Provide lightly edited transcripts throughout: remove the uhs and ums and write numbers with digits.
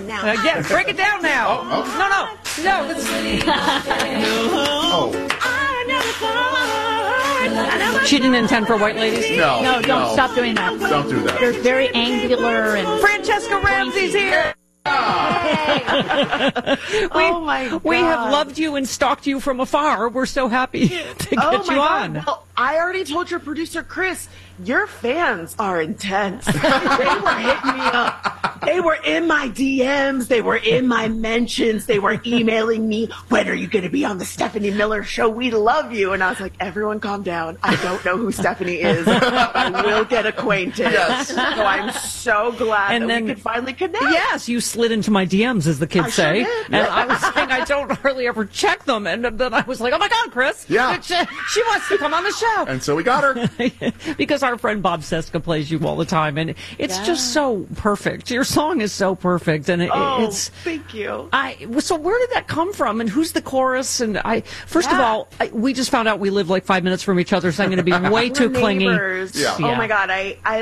now. Yeah, break it down now. No. Let's... She didn't intend for white ladies? No, don't stop doing that. Don't do that. They're very angular and... Francesca Ramsey's here. Oh my God. We have loved you and stalked you from afar. We're so happy to get you on. Well, I already told your producer, Chris, your fans are intense. They were hitting me up. They were in my DMs. They were in my mentions. They were emailing me, when are you going to be on the Stephanie Miller Show? We love you. And I was like, everyone calm down. I don't know who Stephanie is. I will get acquainted. Yes. So I'm so glad that we could finally connect. Yes, you slid into my DMs, as the kids say. Sure did. And I was saying I don't hardly ever check them. And then I was like, oh my God, Chris. Yeah. She wants to come on the show. And so we got her. Because our friend Bob Seska plays you all the time. And it's just so perfect. Your song is so perfect. And it's... Thank you. So where did that come from? And who's the chorus? And first of all, we just found out we live like 5 minutes from each other, so I'm going to be way too clingy. Yeah. Oh my God.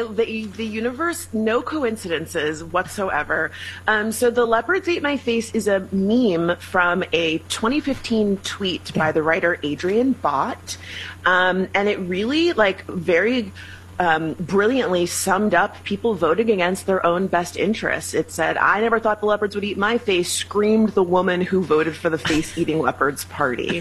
The universe, no coincidences whatsoever. So the leopards ate my face is a meme from a 2015 tweet by the writer Adrian Bott. And it really very brilliantly summed up people voting against their own best interests. It said, I never thought the leopards would eat my face, screamed the woman who voted for the face-eating leopards party.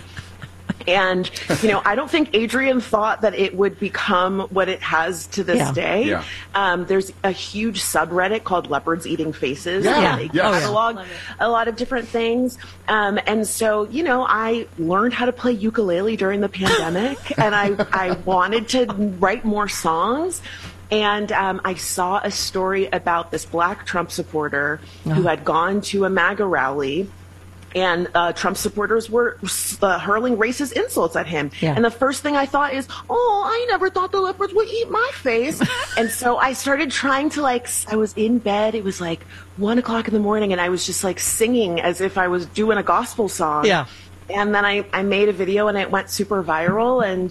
And, I don't think Adrian thought that it would become what it has to this day. Yeah. There's a huge subreddit called Leopards Eating Faces. Yeah. They catalog a lot of different things. And so, I learned how to play ukulele during the pandemic, and I wanted to write more songs. And I saw a story about this black Trump supporter who had gone to a MAGA rally, and Trump supporters were hurling racist insults at him. Yeah. And the first thing I thought is, I never thought the leopards would eat my face. And so I started trying to I was in bed. It was 1 o'clock in the morning, and I was just singing as if I was doing a gospel song. Yeah. And then I made a video, and it went super viral. And,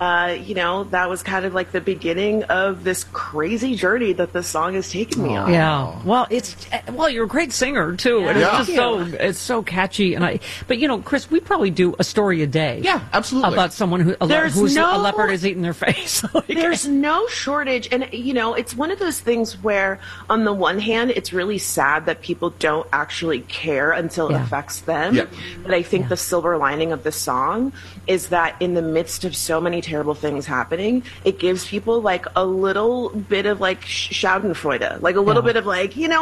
that was kind of the beginning of this crazy journey that this song has taken me on. Yeah. Well, you're a great singer too. Yeah. And it's so catchy. But Chris, we probably do a story a day. Yeah, absolutely. About someone who's a leopard is eating their face. There's no shortage. And, it's one of those things where, on the one hand, it's really sad that people don't actually care until it affects them. Yeah. But I think the silver lining of the song is that in the midst of so many terrible things happening, it gives people a little bit of schadenfreude, a little bit of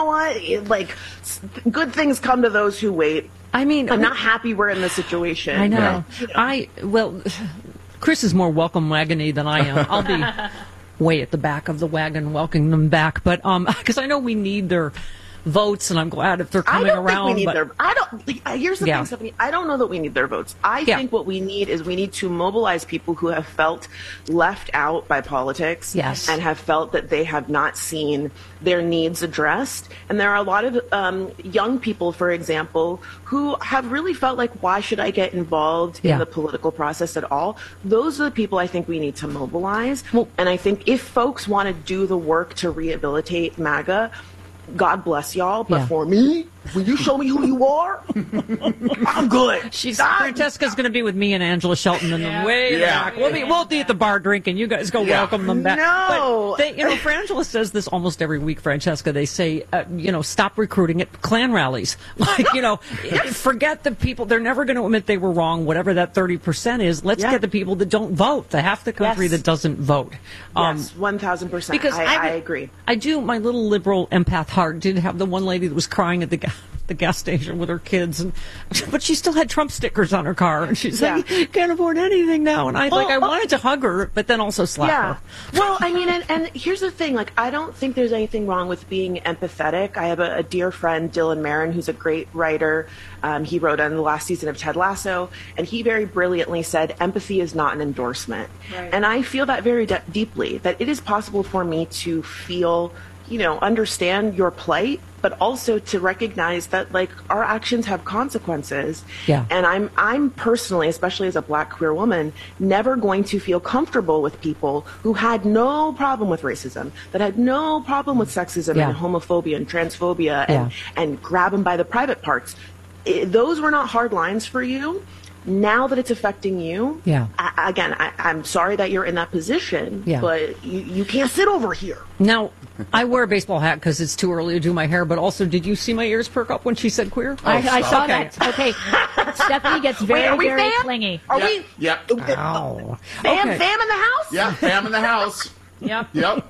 good things come to those who wait. I mean, I'm not happy we're in this situation. I know. Chris is more welcome wagony than I am. I'll be way at the back of the wagon welcoming them back, but because I know we need their votes, and I'm glad if they're coming around. Here's the thing, Stephanie. I don't know that we need their votes. I think what we need is we need to mobilize people who have felt left out by politics and have felt that they have not seen their needs addressed. And there are a lot of young people, for example, who have really felt why should I get involved in the political process at all? Those are the people I think we need to mobilize. And I think if folks want to do the work to rehabilitate MAGA, God bless y'all, but for me, when you show me who you are, I'm good. Francesca's going to be with me and Angela Shelton in the way back. We'll be at the bar drinking. You guys go welcome them back. No. But Frangela says this almost every week, Francesca. They say, stop recruiting at Klan rallies. Forget the people. They're never going to admit they were wrong, whatever that 30% is. Let's get the people that don't vote, the half the country that doesn't vote. Yes, 1,000%. Because I agree. I do. My little liberal empath heart did have the one lady that was crying at the gas station with her kids, but she still had Trump stickers on her car, and she's like, can't afford anything now. And I wanted to hug her, but then also slap her. Well, I mean, and here's the thing, I don't think there's anything wrong with being empathetic. I have a dear friend, Dylan Marin, who's a great writer. He wrote on the last season of Ted Lasso, and he very brilliantly said, empathy is not an endorsement. Right. And I feel that very deeply, that it is possible for me to feel, understand your plight but also to recognize that like our actions have consequences. Yeah. And I'm personally, especially as a Black queer woman, never going to feel comfortable with people who had no problem with racism, that had no problem with sexism Yeah. and homophobia and transphobia Yeah. and grab them by the private parts. Those were not hard lines for you. Now that it's affecting you, Yeah. I'm sorry that you're in that position, Yeah. but you can't sit over here. Now, I wear a baseball hat because it's too early to do my hair, but also, did you see my ears perk up when she said queer? I saw Okay. that. Okay. Stephanie gets very, are we very fam? clingy. Are Yep. we? Yep. Ow. Fam Okay. in the house? Yeah, fam in the house. Yep. Yep.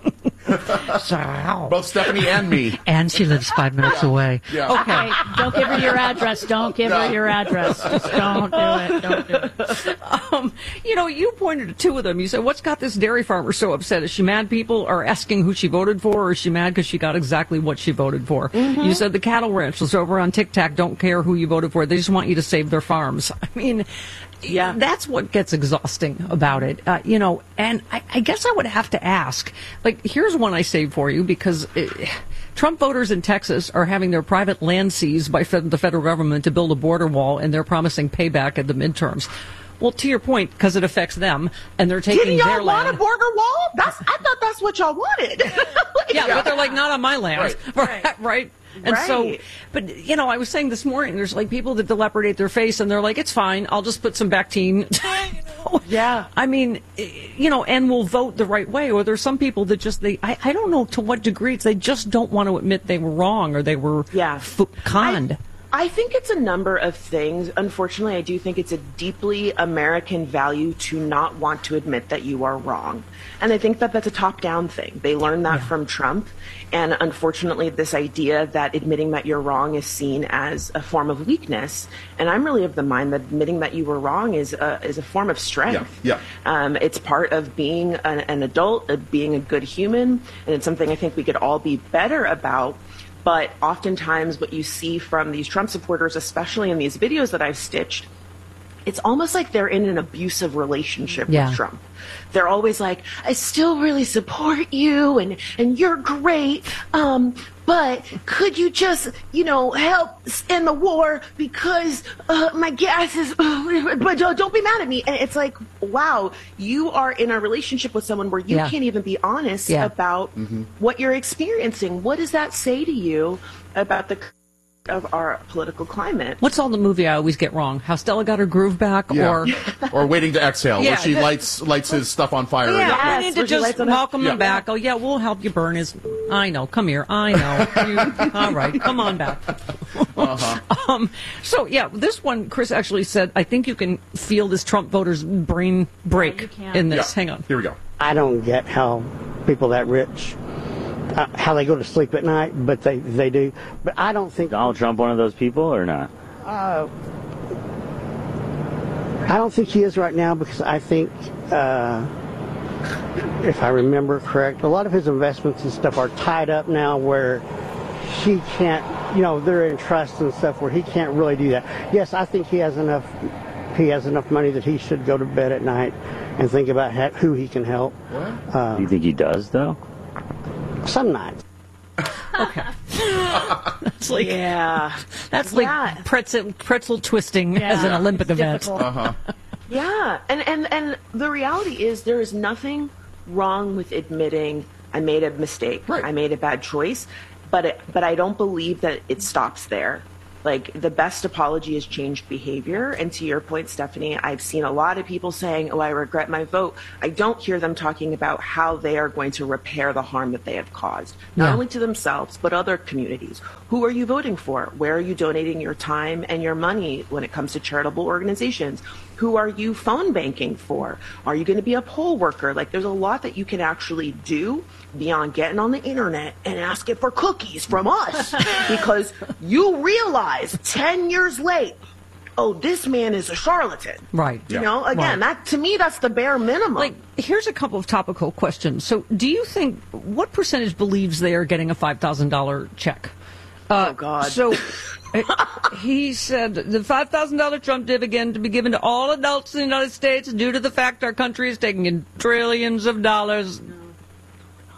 Ow. Both Stephanie and me. And she lives 5 minutes away. Yeah. Okay. Okay, don't give her your address. Don't give her your address. Just don't do it. Don't do it. You pointed to two of them. You said, what's got this dairy farmer so upset? Is she mad people are asking who she voted for, or is she mad because she got exactly what she voted for? Mm-hmm. You said the cattle ranchers over on TikTok don't care who you voted for. They just want you to save their farms. I mean, Yeah. that's what gets exhausting about it. And I guess I would have to ask, like, here's one I saved for you because Trump voters in Texas are having their private land seized by the federal government to build a border wall, and they're promising payback at the midterms. Well, to your point, because it affects them, and they're taking Didn't their y'all want a land. border wall? I thought that's what y'all wanted. Yeah, but they're like, not on my land. Right. And so, Right. but, I was saying this morning, there's like people that deprecate their face and they're like, it's fine, I'll just put some Bactine. Yeah. I mean, and will vote the right way. Or there's some people that just, I don't know to what degree they just don't want to admit they were wrong or they were conned. I think it's a number of things. Unfortunately, I do think it's a deeply American value to not want to admit that you are wrong. And I think that that's a top-down thing. They learned that from Trump. And unfortunately, this idea that admitting that you're wrong is seen as a form of weakness. And I'm really of the mind that admitting that you were wrong is a form of strength. Yeah. It's part of being an adult, of being a good human. And it's something I think we could all be better about. But oftentimes what you see from these Trump supporters, especially in these videos that I've stitched, it's almost like they're in an abusive relationship with Trump. They're always like, I still really support you and you're great. But could you just, help end the war because my gas is, but don't be mad at me. And it's like, wow, you are in a relationship with someone where you can't even be honest about what you're experiencing. What does that say to you about the of our political climate? What's all the movie I always get wrong? How Stella got her groove back, or Waiting to Exhale, where she lights his stuff on fire. Yeah, we Yes, need to where she lights just on it. welcome him back. Oh, yeah, we'll help you burn his... I know, come here. I know. All right, come on back. So, this one, Chris actually said, I think you can feel this Trump voters' brain break in this. Yeah. Hang on. Here we go. I don't get how people that rich, how they go to sleep at night, but they do. But I don't think Donald Trump one of those people or not? I don't think he is right now because I think, if I remember correct, a lot of his investments and stuff are tied up now where he can't, they're in trust and stuff where he can't really do that. Yes, I think he has enough money that he should go to bed at night and think about who he can help. Do you think he does, though? Some nights. Okay. That's like, that's like Yeah. pretzel twisting as an Olympic event. Yeah, and the reality is there is nothing wrong with admitting I made a mistake, Right. I made a bad choice, but I don't believe that it stops there. Like, the best apology is changed behavior. And to your point, Stephanie, I've seen a lot of people saying, oh, I regret my vote. I don't hear them talking about how they are going to repair the harm that they have caused, not only to themselves, but other communities. Who are you voting for? Where are you donating your time and your money when it comes to charitable organizations? Who are you phone banking for? Are you going to be a poll worker? Like, there's a lot that you can actually do beyond getting on the internet and asking for cookies from us because you realize 10 years late, oh, this man is a charlatan. Right. You know, again, that to me, that's the bare minimum. Like, here's a couple of topical questions. So, do you think, what percentage believes they are getting a $5,000 check? Oh, God. So, he said the $5,000 Trump dividend to be given to all adults in the United States due to the fact our country is taking in trillions of dollars.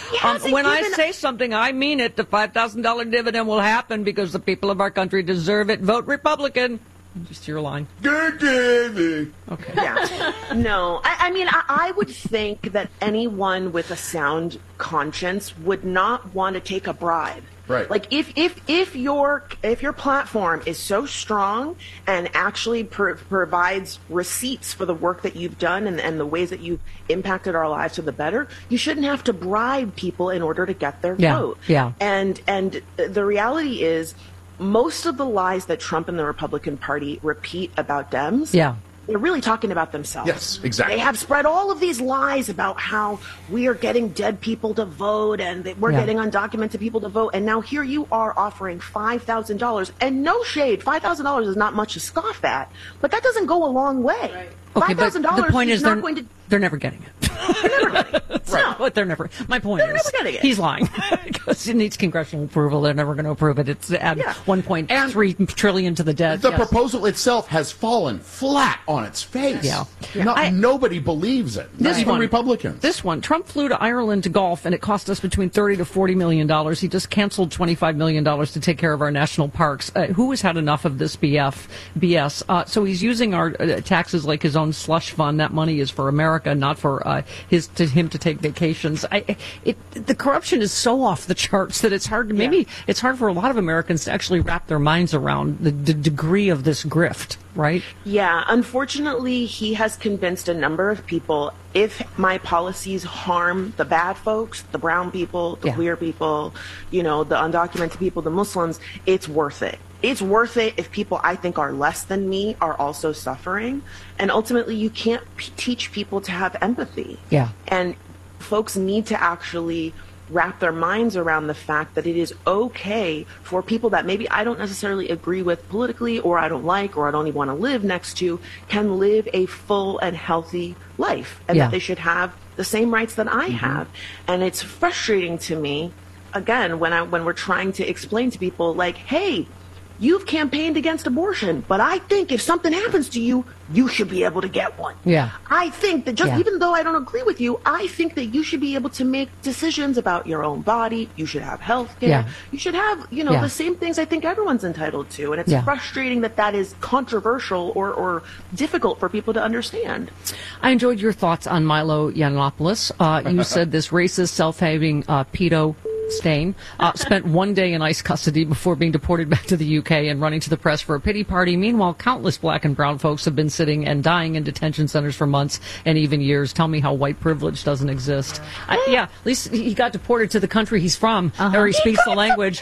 When I say something, I mean it. The $5,000 dividend will happen because the people of our country deserve it. Vote Republican. Just your line. Okay. Yeah. No, I mean, I would think that anyone with a sound conscience would not want to take a bribe. Right. Like if your platform is so strong and actually provides receipts for the work that you've done and the ways that you've impacted our lives for the better, you shouldn't have to bribe people in order to get their vote. Yeah. And the reality is, most of the lies that Trump and the Republican Party repeat about Dems, they're really talking about themselves. Yes, exactly. They have spread all of these lies about how we are getting dead people to vote and that we're getting undocumented people to vote. And now here you are offering $5,000. And no shade, $5,000 is not much to scoff at, but that doesn't go a long way. Right. Okay, but the point is they're never getting it. They're never getting it. So, but they're never. My point They're is, never getting it. He's lying because it needs congressional approval. They're never going to approve it. It's to add 1.3 trillion to the debt. The proposal itself has fallen flat on its face. Yeah. Nobody believes it. Not even Republicans. This one, Trump flew to Ireland to golf, and it cost us between $30 to $40 million. He just canceled $25 million to take care of our national parks. Who has had enough of this BS? So he's using our taxes like his own slush fund. That money is for America, not for him to take vacations. The corruption is so off the charts that it's hard. It's hard for a lot of Americans to actually wrap their minds around the degree of this grift. Right? Yeah. Unfortunately, he has convinced a number of people, if my policies harm the bad folks, the brown people, the queer people, the undocumented people, the Muslims, it's worth it. It's worth it if people I think are less than me are also suffering. And ultimately, you can't teach people to have empathy. Yeah. And folks need to actually wrap their minds around the fact that it is okay for people that maybe I don't necessarily agree with politically, or I don't like, or I don't even want to live next to, can live a full and healthy life, and that they should have the same rights that I have. And it's frustrating to me, again, when we're trying to explain to people, like, hey, you've campaigned against abortion, but I think if something happens to you, you should be able to get one. Yeah. I think that even though I don't agree with you, I think that you should be able to make decisions about your own body. You should have health care. Yeah. You should have, the same things I think everyone's entitled to. And it's frustrating that is controversial or difficult for people to understand. I enjoyed your thoughts on Milo Yiannopoulos. You said this racist, self-hating pedo Stain spent one day in ICE custody before being deported back to the UK and running to the press for a pity party. Meanwhile, countless black and brown folks have been sitting and dying in detention centers for months and even years. Tell me how white privilege doesn't exist. At least he got deported to the country he's from, or he speaks the language.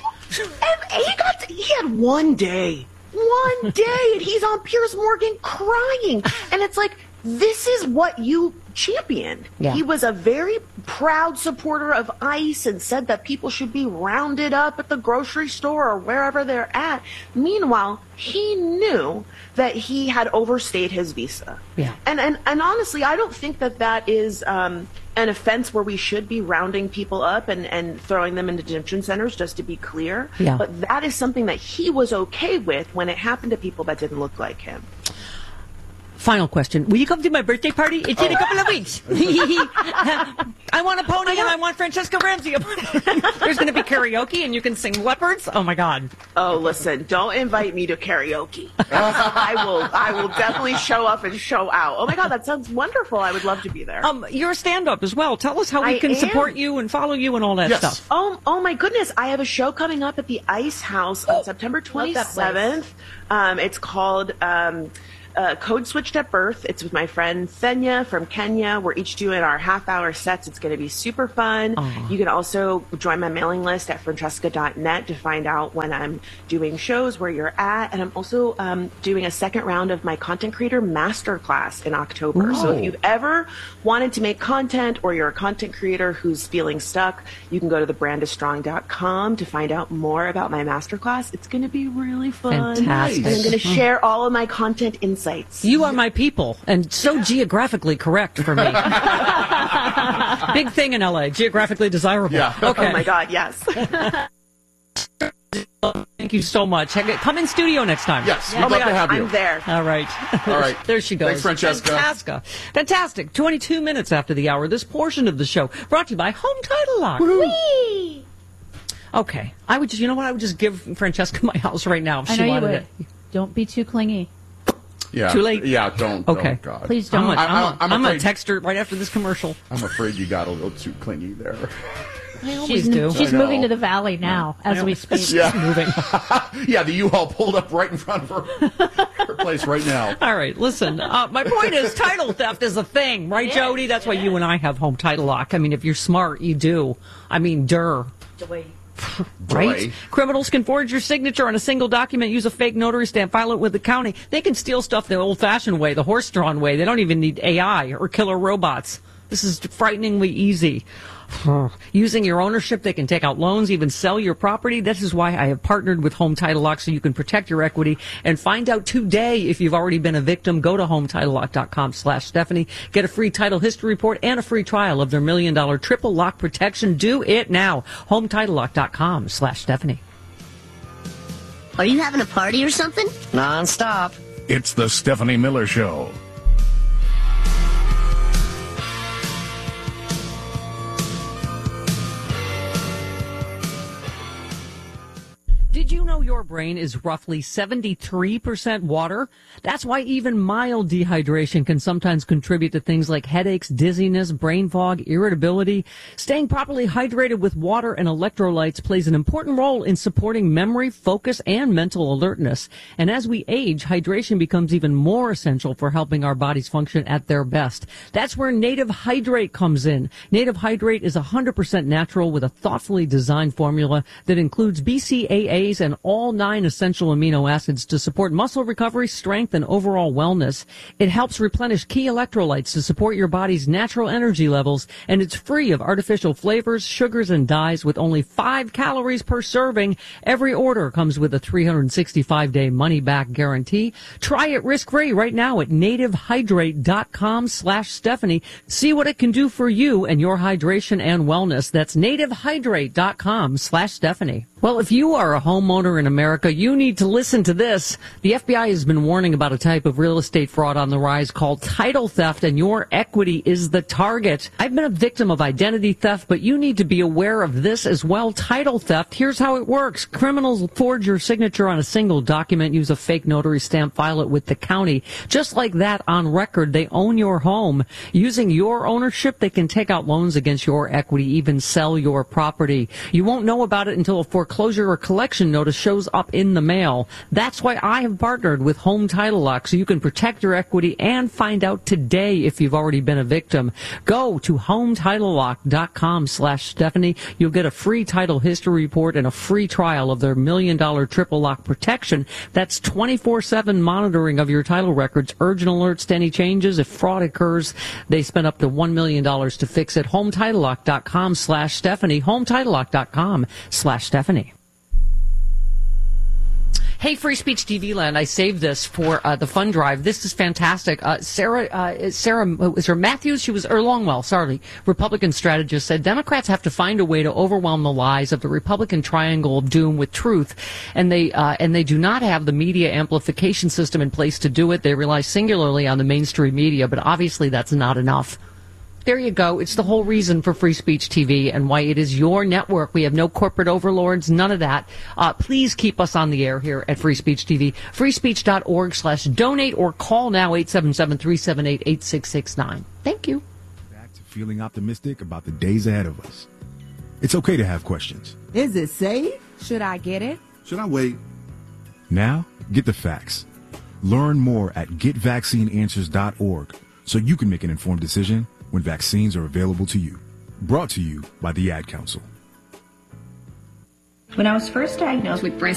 And he had one day, and he's on Piers Morgan crying. And it's like, this is what you championed. Yeah. He was a very proud supporter of ICE and said that people should be rounded up at the grocery store or wherever they're at. Meanwhile, he knew that he had overstayed his visa. Yeah. And honestly, I don't think that is an offense where we should be rounding people up and throwing them into detention centers, just to be clear. Yeah. But that is something that he was okay with when it happened to people that didn't look like him. Final question. Will you come to my birthday party? It's in a couple of weeks. I want a pony and I want Francesca Ramsey. There's going to be karaoke and you can sing Leopards. Oh, my God. Oh, listen, don't invite me to karaoke. I will definitely show up and show out. Oh, my God, that sounds wonderful. I would love to be there. You're a stand-up as well. Tell us how we can support you and follow you and all that stuff. Oh, my goodness. I have a show coming up at the Ice House on September 27th. It's called... Code Switched at Birth. It's with my friend Thenya from Kenya. We're each doing our half-hour sets. It's going to be super fun. Aww. You can also join my mailing list at francesca.net to find out when I'm doing shows, where you're at. And I'm also doing a second round of my Content Creator Masterclass in October. Whoa. So if you've ever wanted to make content, or you're a content creator who's feeling stuck, you can go to thebrandisstrong.com to find out more about my masterclass. It's going to be really fun. Fantastic. And I'm going to share all of my content insights. You are my people, and so geographically correct for me. Big thing in LA, geographically desirable. Yeah. Okay. Oh my God, yes. thank you so much. Come in studio next time. Yes, we'd love to have you. I'm there. All right. All right. There she goes. Thanks, Francesca. Fantastic. 22 minutes after the hour. This portion of the show brought to you by Home Title Lock. Whee! Okay. I would just give Francesca my house right now if I she know you wanted would. it. Don't be too clingy. Yeah. Too late? Yeah, don't. Okay. Don't, God. Please don't. I'm I'm going afraid- to text her right after this commercial. I'm afraid you got a little too clingy there. I always do. She's I know. moving to the valley now as we speak. Yeah. Moving. Yeah, the U-Haul pulled up right in front of her place right now. All right, listen. My point is title theft is a thing, right, Jody? That's why you and I have Home Title Lock. I mean, if you're smart, you do. I mean, right? Criminals can forge your signature on a single document, use a fake notary stamp, file it with the county. They can steal stuff the old-fashioned way, the horse-drawn way. They don't even need AI or killer robots. This is frighteningly easy. Using your ownership, they can take out loans, even sell your property. This is why I have partnered with Home Title Lock so you can protect your equity and find out today if you've already been a victim. Go to HometitleLock.com/Stephanie. Get a free title history report and a free trial of their $1 million triple lock protection. Do it now. HometitleLock.com/Stephanie. Are you having a party or something? Non-stop. It's the Stephanie Miller Show. Did you know your brain is roughly 73% water? That's why even mild dehydration can sometimes contribute to things like headaches, dizziness, brain fog, irritability. Staying properly hydrated with water and electrolytes plays an important role in supporting memory, focus, and mental alertness. And as we age, hydration becomes even more essential for helping our bodies function at their best. That's where Native Hydrate comes in. Native Hydrate is 100% natural with a thoughtfully designed formula that includes BCAAs and all 9 essential amino acids to support muscle recovery, strength, and overall wellness. It helps replenish key electrolytes to support your body's natural energy levels, and it's free of artificial flavors, sugars, and dyes with only 5 calories per serving. Every order comes with a 365-day money-back guarantee. Try it risk-free right now at nativehydrate.com/Stephanie. See what it can do for you and your hydration and wellness. That's nativehydrate.com/Stephanie. Well, if you are a homeowner in America, you need to listen to this. The FBI has been warning about a type of real estate fraud on the rise called title theft, and your equity is the target. I've been a victim of identity theft, but you need to be aware of this as well. Title theft, here's how it works. Criminals forge your signature on a single document, use a fake notary stamp, file it with the county. Just like that, on record, they own your home. Using your ownership, they can take out loans against your equity, even sell your property. You won't know about it until a foreclosure or collection notice shows up in the mail. That's why I have partnered with Home Title Lock so you can protect your equity and find out today if you've already been a victim. Go to HometitleLock.com/Stephanie. You'll get a free title history report and a free trial of their $1 million triple lock protection. That's 24/7 monitoring of your title records, urgent alerts to any changes. If fraud occurs, they spend up to $1 million to fix it. HometitleLock.com/Stephanie. HometitleLock.com/Stephanie. Hey, Free Speech TV Land, I saved this for the fund drive. This is fantastic. Sarah was her Matthews? Longwell, sorry, Republican strategist, said Democrats have to find a way to overwhelm the lies of the Republican triangle of doom with truth, and they do not have the media amplification system in place to do it. They rely singularly on the mainstream media, but obviously that's not enough. There you go. It's the whole reason for Free Speech TV and why it is your network. We have no corporate overlords, none of that. Please keep us on the air here at Free Speech TV. freespeech.org/donate or call now 877-378-8669. Thank you. Back to feeling optimistic about the days ahead of us. It's okay to have questions. Is it safe? Should I get it? Should I wait? Now, get the facts. Learn more at getvaccineanswers.org so you can make an informed decision when vaccines are available to you. Brought to you by the Ad Council. When I was first diagnosed with breast